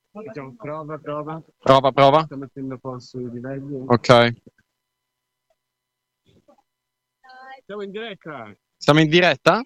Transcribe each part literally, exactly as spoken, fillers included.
Facciamo prova, prova. Prova, prova. Sto mettendo a posto i livelli. Ok. Siamo in diretta. Siamo in diretta?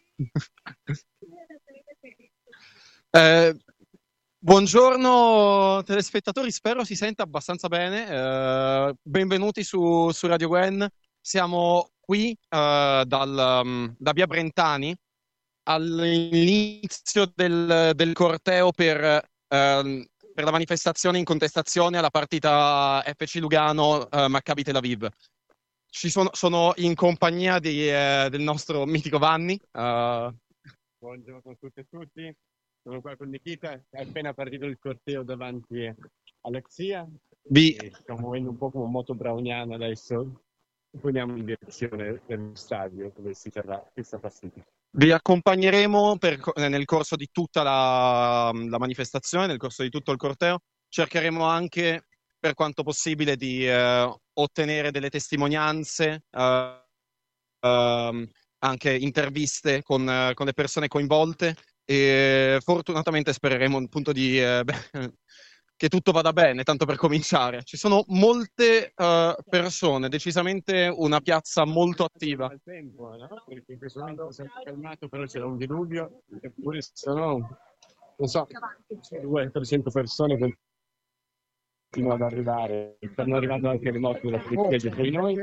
Eh, buongiorno telespettatori, spero si senta abbastanza bene. Eh, benvenuti su, su Radio Gwen. Siamo qui eh, dal, um, da Via Brentani all'inizio del, del corteo per, ehm, per la manifestazione in contestazione alla partita F C Lugano eh, Maccabi Tel Aviv. Ci sono, sono in compagnia di, eh, del nostro mitico Vanni. eh, Buongiorno a tutti e tutti. Sono qua con Nikita. È appena partito il corteo davanti all'Axia. vi, E stiamo muovendo un po' come un moto browniano adesso. Poniamo in direzione dello stadio dove si terrà questa partita. Vi accompagneremo per- nel corso di tutta la, la manifestazione, nel corso di tutto il corteo. Cercheremo anche, per quanto possibile, di eh, ottenere delle testimonianze, eh, ehm, anche interviste con, eh, con le persone coinvolte e fortunatamente spereremo appunto di, eh, beh, che tutto vada bene, tanto per cominciare. Ci sono molte eh, persone, decisamente una piazza molto attiva. Al tempo, no? Perché in questo momento si è calmato, però c'era un diluvio, eppure sono, non so, duecento trecento persone che continuano ad arrivare. Stanno arrivando anche le moto della polizia dietro di noi.